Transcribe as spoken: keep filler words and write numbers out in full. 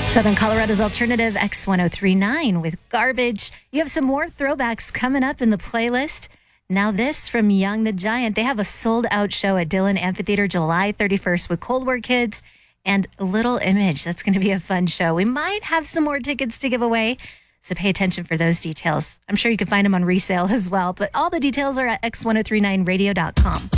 Southern Colorado's alternative X ten thirty-nine with Garbage. You have some more throwbacks coming up in the playlist. Now this from Young the Giant. They have a sold-out show at Dillon Amphitheater July thirty-first with Cold War Kids and Little Image. That's going to be a fun show. We might have some more tickets to give away, so pay attention for those details. I'm sure you can find them on resale as well, but all the details are at x ten thirty-nine radio dot com.